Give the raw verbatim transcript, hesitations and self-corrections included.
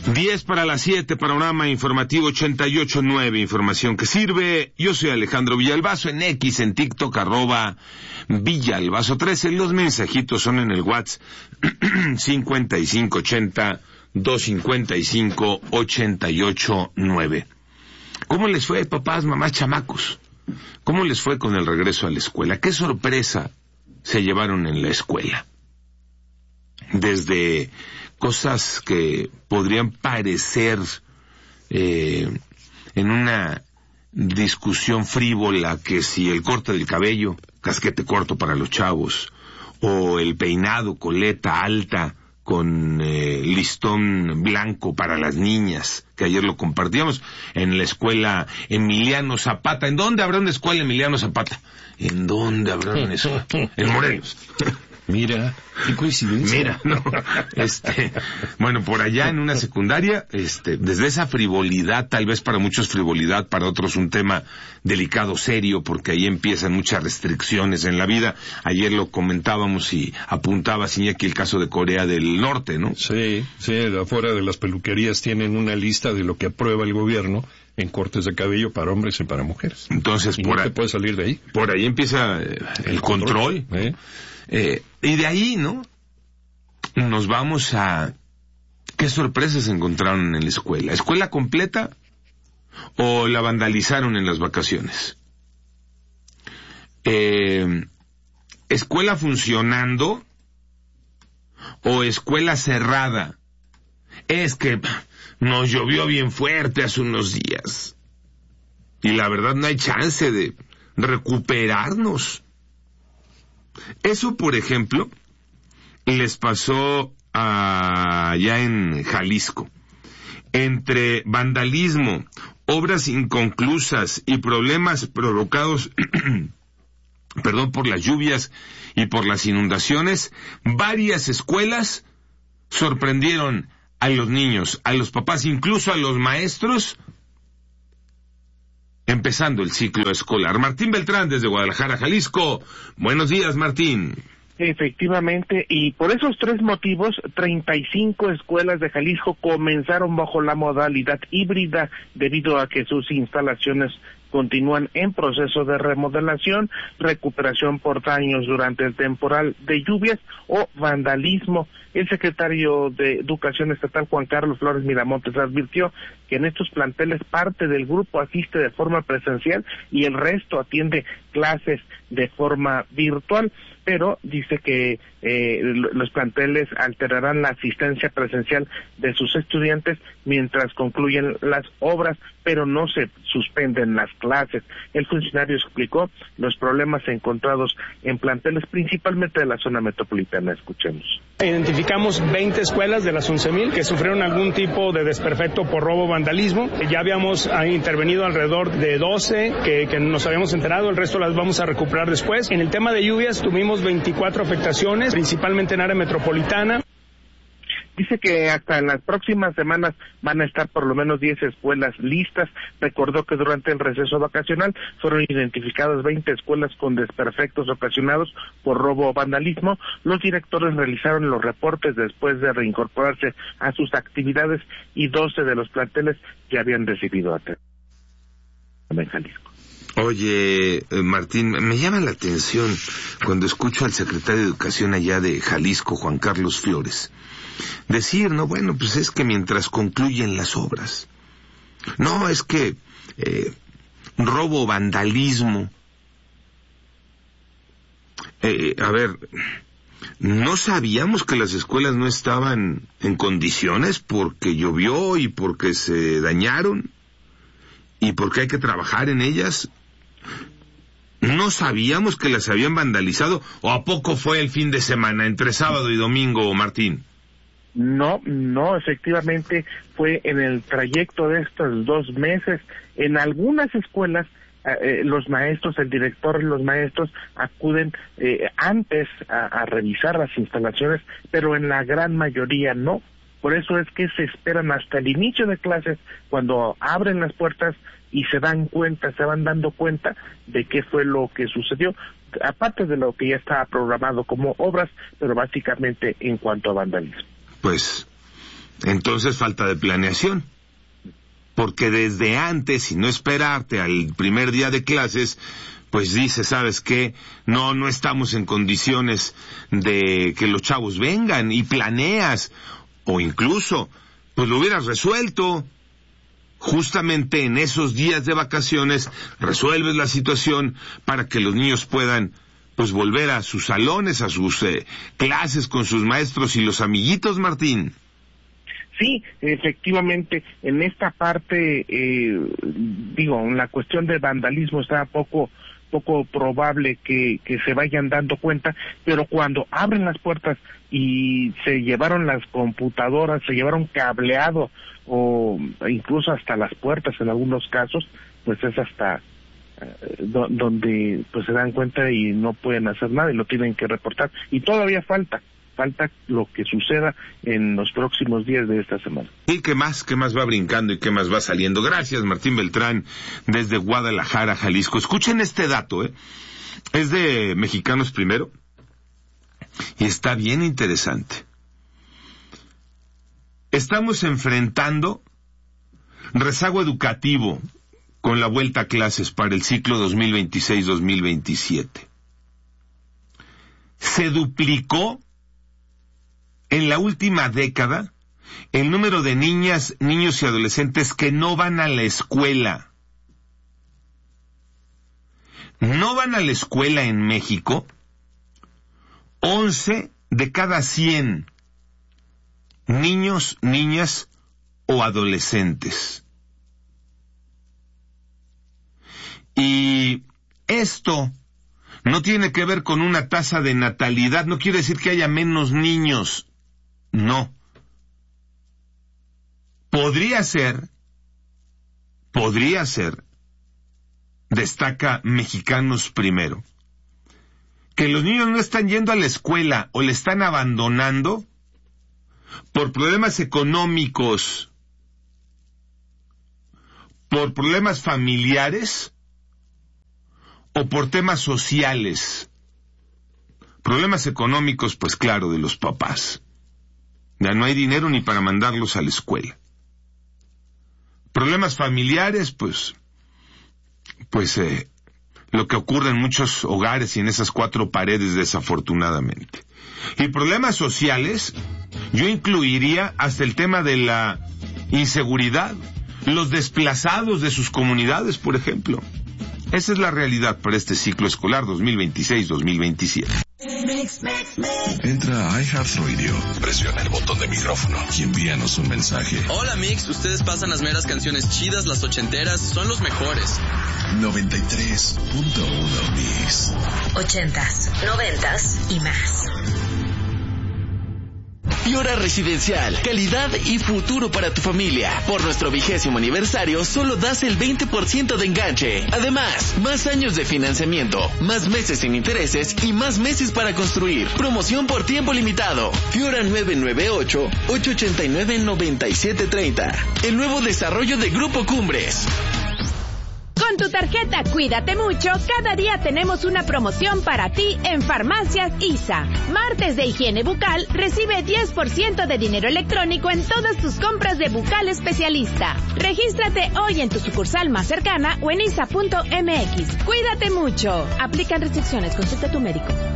diez para las siete, panorama informativo ochenta y ocho punto nueve, información que sirve. Yo soy Alejandro Villalbazo, en X, en TikTok, arroba Villalbazo trece. Los mensajitos son en el WhatsApp cincuenta y cinco ochenta, doscientos cincuenta y cinco, ochenta y ocho nueve. ¿Cómo les fue, papás, mamás, chamacos? ¿Cómo les fue con el regreso a la escuela? ¿Qué sorpresa se llevaron en la escuela? Desde cosas que podrían parecer eh, en una discusión frívola, que si el corte del cabello, casquete corto para los chavos, o el peinado, coleta alta con eh, listón blanco para las niñas, que ayer lo compartíamos en la escuela Emiliano Zapata. ¿En dónde habrá una escuela Emiliano Zapata? ¿En dónde habrá una escuela? En Morelos. Mira, qué coincidencia. Mira, no, este, bueno, por allá en una secundaria, este, desde esa frivolidad, tal vez para muchos frivolidad, para otros un tema delicado, serio, porque ahí empiezan muchas restricciones en la vida. Ayer lo comentábamos y apuntaba Iñaki el caso de Corea del Norte, ¿no? Sí, sí, afuera de las peluquerías tienen una lista de lo que aprueba el gobierno en cortes de cabello para hombres y para mujeres. Entonces, y por no ahí, te puedes salir de ahí. Por ahí empieza eh, el, el control. control. ¿Eh? Eh, y de ahí, ¿no? Nos vamos a... ¿Qué sorpresas encontraron en la escuela? ¿Escuela completa o la vandalizaron en las vacaciones? Eh, ¿Escuela funcionando o escuela cerrada? Es que nos llovió bien fuerte hace unos días y la verdad no hay chance de recuperarnos. Eso, por ejemplo, les pasó allá en Jalisco. Entre vandalismo, obras inconclusas y problemas provocados perdón, por las lluvias y por las inundaciones, varias escuelas sorprendieron a los niños, a los papás, incluso a los maestros, empezando el ciclo escolar. Martín Beltrán, desde Guadalajara, Jalisco. Buenos días, Martín. Efectivamente, y por esos tres motivos, treinta y cinco escuelas de Jalisco comenzaron bajo la modalidad híbrida debido a que sus instalaciones continúan en proceso de remodelación, recuperación por daños durante el temporal de lluvias o vandalismo. El secretario de Educación Estatal, Juan Carlos Flores Miramontes, advirtió que en estos planteles parte del grupo asiste de forma presencial y el resto atiende clases de forma virtual, pero dice que eh, los planteles alterarán la asistencia presencial de sus estudiantes mientras concluyen las obras, pero no se suspenden las clases. El funcionario explicó los problemas encontrados en planteles principalmente de la zona metropolitana. Escuchemos. Identificamos veinte escuelas de las once mil que sufrieron algún tipo de desperfecto por robo o vandalismo. Ya habíamos intervenido alrededor de doce que, que nos habíamos enterado, el resto las vamos a recuperar después. En el tema de lluvias tuvimos veinticuatro afectaciones, principalmente en área metropolitana. Dice que hasta en las próximas semanas van a estar por lo menos diez escuelas listas. Recordó que durante el receso vacacional fueron identificadas veinte escuelas con desperfectos ocasionados por robo o vandalismo. Los directores realizaron los reportes después de reincorporarse a sus actividades y doce de los planteles ya habían recibido atención en Jalisco. Oye, Martín, me llama la atención cuando escucho al secretario de Educación allá de Jalisco, Juan Carlos Flores, decir, no, bueno, pues es que mientras concluyen las obras. No, es que eh, robo, vandalismo. Eh, a ver, ¿no sabíamos que las escuelas no estaban en condiciones porque llovió y porque se dañaron y porque hay que trabajar en ellas? ¿No sabíamos que las habían vandalizado? ¿O a poco fue el fin de semana, entre sábado y domingo, Martín? No, no, efectivamente fue en el trayecto de estos dos meses. En algunas escuelas, eh, los maestros, el director y los maestros acuden eh, antes a, a revisar las instalaciones, pero en la gran mayoría no. Por eso es que se esperan hasta el inicio de clases, cuando abren las puertas y se dan cuenta, se van dando cuenta de qué fue lo que sucedió, aparte de lo que ya estaba programado como obras, pero básicamente en cuanto a vandalismo. Pues Entonces falta de planeación. Porque desde antes, y no esperarte al primer día de clases, pues dice, ¿sabes qué? No, no estamos en condiciones de que los chavos vengan, y planeas, o incluso, pues lo hubieras resuelto. Justamente en esos días de vacaciones, resuelves la situación para que los niños puedan, pues, volver a sus salones, a sus eh, clases con sus maestros y los amiguitos, Martín. Sí, efectivamente, en esta parte, eh, digo, en la cuestión de vandalismo está poco poco probable que, que se vayan dando cuenta, pero cuando abren las puertas y se llevaron las computadoras, se llevaron cableado o incluso hasta las puertas en algunos casos, pues es hasta eh, do, donde pues se dan cuenta y no pueden hacer nada y lo tienen que reportar. Y todavía falta. Falta lo que suceda en los próximos días de esta semana. ¿Y qué más? ¿Qué más va brincando y qué más va saliendo? Gracias, Martín Beltrán, desde Guadalajara, Jalisco. Escuchen este dato, ¿eh? Es de Mexicanos Primero y está bien interesante. Estamos enfrentando rezago educativo con la vuelta a clases para el ciclo dos mil veintiséis dos mil veintisiete. Se duplicó en la última década el número de niñas, niños y adolescentes que no van a la escuela. No van a la escuela en México once de cada cien niños, niñas o adolescentes. Y esto no tiene que ver con una tasa de natalidad, no quiere decir que haya menos niños. No. Podría ser, podría ser, destaca Mexicanos Primero, que los niños no están yendo a la escuela o le están abandonando por problemas económicos, por problemas familiares o por temas sociales. Problemas económicos, pues claro, de los papás. Ya no hay dinero ni para mandarlos a la escuela. Problemas familiares, pues, pues eh, lo que ocurre en muchos hogares y en esas cuatro paredes, desafortunadamente. Y problemas sociales, yo incluiría hasta el tema de la inseguridad, los desplazados de sus comunidades, por ejemplo. Esa es la realidad para este ciclo escolar dos mil veintiséis dos mil veintisiete. Entra a iHeartRadio, presiona el botón de micrófono y envíanos un mensaje. Hola Mix, ustedes pasan las meras canciones chidas, las ochenteras, son los mejores. noventa y tres punto uno Mix. Ochentas, noventas y más. Fiora Residencial, calidad y futuro para tu familia. Por nuestro vigésimo aniversario, solo das el veinte por ciento de enganche. Además, más años de financiamiento, más meses sin intereses y más meses para construir. Promoción por tiempo limitado. Fiora nueve nueve ocho, ocho ocho nueve, nueve siete tres cero. El nuevo desarrollo de Grupo Cumbres. Con tu tarjeta Cuídate Mucho, cada día tenemos una promoción para ti en Farmacias I S A. Martes de higiene bucal, recibe diez por ciento de dinero electrónico en todas tus compras de Bucal Especialista. Regístrate hoy en tu sucursal más cercana o en isa punto m x. Cuídate mucho. Aplican restricciones, consulta a tu médico.